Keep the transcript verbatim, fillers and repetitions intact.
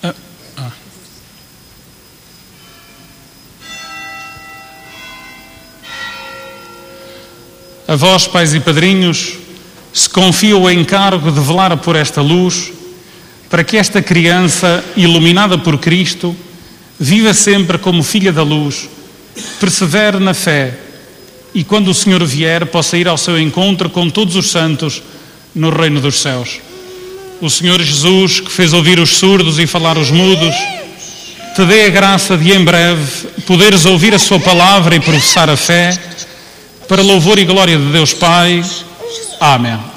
Ah, ah. A vós, pais e padrinhos, se confia o encargo de velar por esta luz, para que esta criança, iluminada por Cristo, viva sempre como filha da luz, persevere na fé e, quando o Senhor vier, possa ir ao seu encontro com todos os santos no reino dos céus. O Senhor Jesus, que fez ouvir os surdos e falar os mudos, te dê a graça de, em breve, poderes ouvir a sua palavra e professar a fé, para louvor e glória de Deus Pai. Amém.